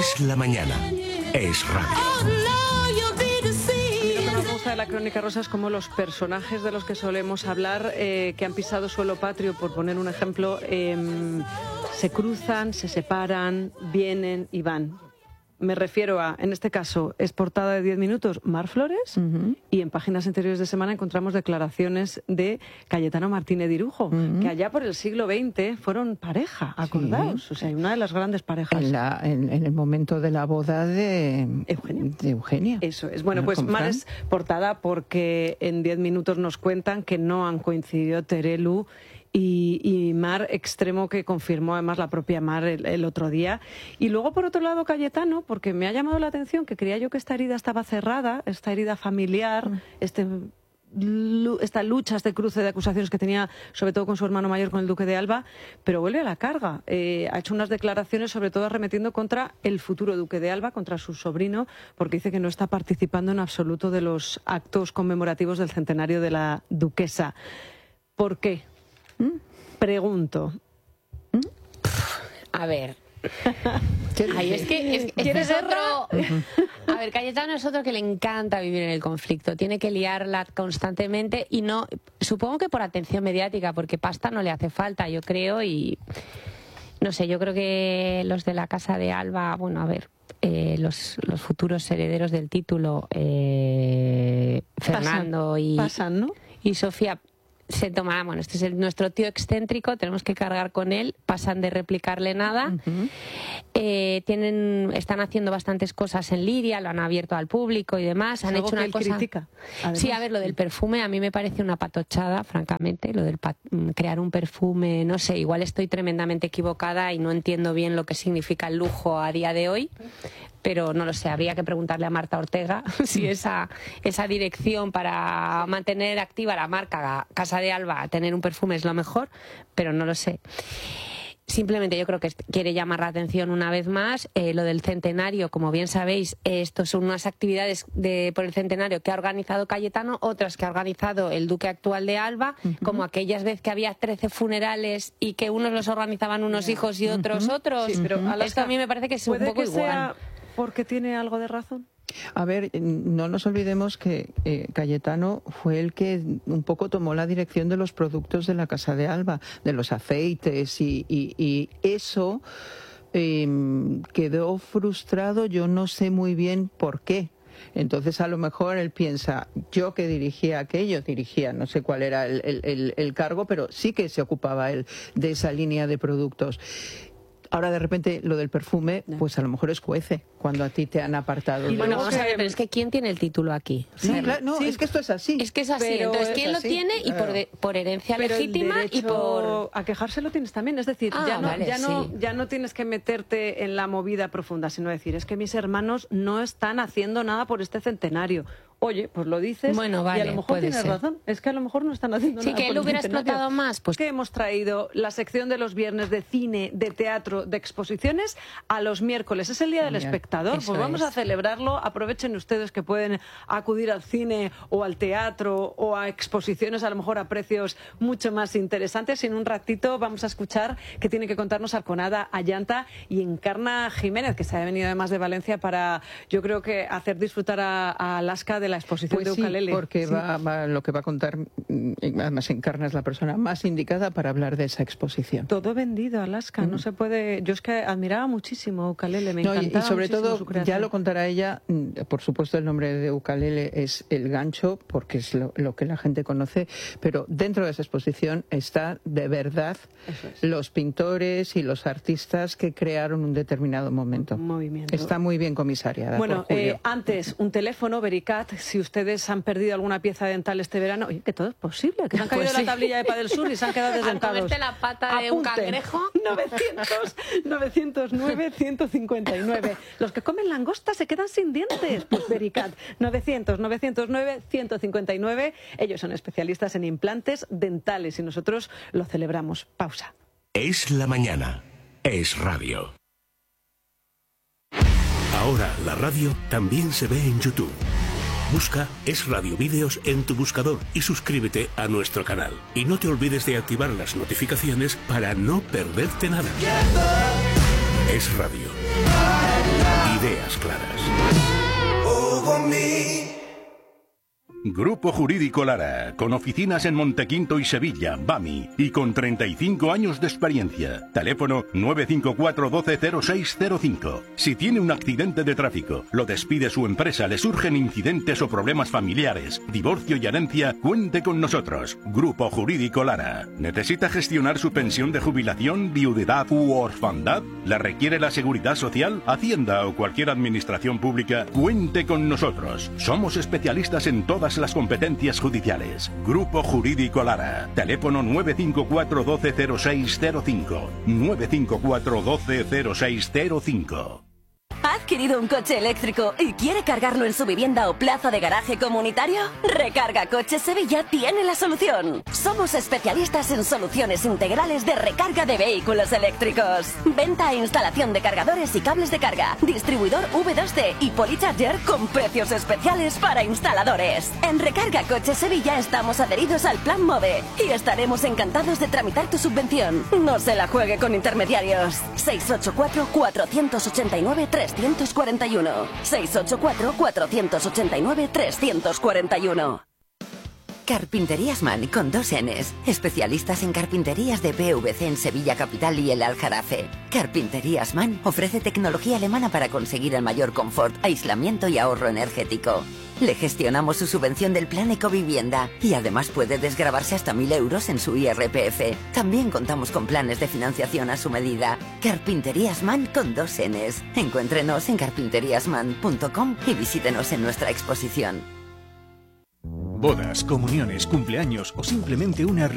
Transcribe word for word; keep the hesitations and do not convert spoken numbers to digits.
Es la mañana. Es radio. Lo que me gusta de la Crónica Rosa es como los personajes de los que solemos hablar, eh, que han pisado suelo patrio, por poner un ejemplo, eh, se cruzan, se separan, vienen y van. Me refiero a, en este caso, es portada de diez minutos, Mar Flores, uh-huh. y en páginas anteriores de semana encontramos declaraciones de Cayetano Martínez Dirujo, uh-huh. que allá por el siglo veinte fueron pareja, acordaos, sí. o sea, una de las grandes parejas. En, la, en, en el momento de la boda de Eugenia. De Eugenia. Eso es. Bueno, pues Mar es portada porque en diez minutos nos cuentan que no han coincidido Terelu Y, y Mar Extremo, que confirmó además la propia Mar el, el otro día. Y luego, por otro lado, Cayetano, porque me ha llamado la atención que creía yo que esta herida estaba cerrada, esta herida familiar, mm. este, esta lucha, este cruce de acusaciones que tenía, sobre todo con su hermano mayor, con el duque de Alba, pero vuelve a la carga. Eh, ha hecho unas declaraciones, sobre todo arremetiendo contra el futuro duque de Alba, contra su sobrino, porque dice que no está participando en absoluto de los actos conmemorativos del centenario de la duquesa. ¿Por qué? Pregunto. A ver. Ay, es que es, este es otro. A ver, Cayetano es otro que le encanta vivir en el conflicto. Tiene que liarla constantemente y no. Supongo que por atención mediática, porque pasta no le hace falta, yo creo. Y no sé, yo creo que los de la casa de Alba, bueno, a ver. Eh, los, los futuros herederos del título, eh, Fernando pasan, y, pasan, ¿no? y Sofía. Se toma, bueno, este es el, nuestro tío excéntrico, tenemos que cargar con él, pasan de replicarle nada. Uh-huh. eh, tienen, están haciendo bastantes cosas en Liria, lo han abierto al público y demás. Han hecho una cosa. Critica, sí, a ver, lo del perfume a mí me parece una patochada, francamente, lo del pa... crear un perfume, no sé, igual estoy tremendamente equivocada y no entiendo bien lo que significa el lujo a día de hoy. Pero no lo sé, habría que preguntarle a Marta Ortega si esa, esa dirección para mantener activa la marca Casa de Alba, tener un perfume es lo mejor, pero no lo sé. Simplemente yo creo que quiere llamar la atención una vez más. Eh, lo del centenario, como bien sabéis, eh, estos son unas actividades de, por el centenario que ha organizado Cayetano, otras que ha organizado el duque actual de Alba, uh-huh. como aquellas veces que había trece funerales y que unos los organizaban unos yeah. hijos y otros uh-huh. otros. Sí, pero uh-huh. Esto a mí me parece que es un poco que igual. Sea porque tiene algo de razón. A ver, no nos olvidemos que eh, Cayetano fue el que un poco tomó la dirección de los productos de la Casa de Alba, de los aceites y, y, y eso eh, quedó frustrado, yo no sé muy bien por qué. Entonces a lo mejor él piensa, yo que dirigía aquello, dirigía, no sé cuál era el, el, el, el cargo, pero sí que se ocupaba él de esa línea de productos. Ahora de repente lo del perfume, pues a lo mejor escuece cuando a ti te han apartado. Y bueno, vamos a ver, pero es que ¿quién tiene el título aquí? Sí, claro, no, sí. es que esto es así. Es que es así, pero entonces ¿quién lo tiene? Y por, de, por herencia pero legítima y por... a quejarse lo tienes también, es decir, ah, ya, no, vale, ya, no, sí. ya no tienes que meterte en la movida profunda, sino decir, es que mis hermanos no están haciendo nada por este centenario. Oye, pues lo dices bueno, vale, y a lo mejor tienes ser. razón. Es que a lo mejor no están haciendo sí, nada. Sí, que él hubiera explotado más. Pues que hemos traído la sección de los viernes de cine, de teatro, de exposiciones a los miércoles. Es el Día del Genial. Espectador. Eso pues vamos es. a celebrarlo. Aprovechen ustedes que pueden acudir al cine o al teatro o a exposiciones, a lo mejor a precios mucho más interesantes. Y en un ratito vamos a escuchar que tiene que contarnos Arconada Allanta y Encarna Jiménez, que se ha venido además de Valencia para, yo creo que hacer disfrutar a, a Alaska de la exposición pues de ukelele. Sí, porque sí. va, va, lo que va a contar, además Encarna es la persona más indicada para hablar de esa exposición. Todo vendido, Alaska, mm. no se puede... Yo es que admiraba muchísimo ukelele, me no, encantaba. Y sobre todo, ya lo contará ella, por supuesto el nombre de ukelele es El Gancho, porque es lo, lo que la gente conoce, pero dentro de esa exposición está de verdad es. los pintores y los artistas que crearon un determinado momento. Un movimiento. Está muy bien comisariada. Bueno, eh, antes, un teléfono, Vericat, si ustedes han perdido alguna pieza dental este verano, oye, que todo es posible, que se han caído pues de sí. la tablilla de Padel Sur y se han quedado desdentados. Al comerte la pata de Apunten. un cangrejo. novecientos, novecientos nueve, ciento cincuenta y nueve. Los que comen langosta se quedan sin dientes. Pues Vericat, novecientos, novecientos nueve, ciento cincuenta y nueve. Ellos son especialistas en implantes dentales y nosotros lo celebramos. Pausa. Es la mañana. Es radio. Ahora la radio también se ve en YouTube. Busca Es Radio Vídeos en tu buscador y suscríbete a nuestro canal. Y no te olvides de activar las notificaciones para no perderte nada. Es Radio. ideas claras. Grupo Jurídico Lara, con oficinas en Montequinto y Sevilla, Bami, y con treinta y cinco años de experiencia. Teléfono nueve cinco cuatro uno dos cero seis cero cinco. Si tiene un accidente de tráfico, lo despide su empresa, le surgen incidentes o problemas familiares, divorcio y herencia, cuente con nosotros. Grupo Jurídico Lara. ¿Necesita gestionar su pensión de jubilación, viudedad u orfandad? ¿La requiere la Seguridad Social, Hacienda o cualquier administración pública? Cuente con nosotros. Somos especialistas en todas las competencias judiciales. Grupo Jurídico Lara. Teléfono nueve cinco cuatro uno dos cero seis cero cinco. nueve cinco cuatro uno dos cero seis cero cinco. ¿Ha adquirido un coche eléctrico y quiere cargarlo en su vivienda o plaza de garaje comunitario? Recarga Coches Sevilla tiene la solución. Somos especialistas en soluciones integrales de recarga de vehículos eléctricos. Venta e instalación de cargadores y cables de carga. Distribuidor V dos D y Polycharger con precios especiales para instaladores. En Recarga Coches Sevilla estamos adheridos al Plan MOVE y estaremos encantados de tramitar tu subvención. No se la juegue con intermediarios. seis ocho cuatro, cuatro ocho nueve, tres cuatro uno. seis ocho cuatro, cuatro ocho nueve, tres cuatro uno. Carpinterías Man con dos Ns. Especialistas en carpinterías de P V C en Sevilla Capital y el Aljarafe. Carpinterías Man ofrece tecnología alemana para conseguir el mayor confort, aislamiento y ahorro energético. Le gestionamos su subvención del Plan Ecovivienda y además puede desgravarse hasta mil euros en su I R P F. También contamos con planes de financiación a su medida. Carpinterías Man con dos Ns. Encuéntrenos en carpinterías man punto com y visítenos en nuestra exposición. Bodas, comuniones, cumpleaños o simplemente una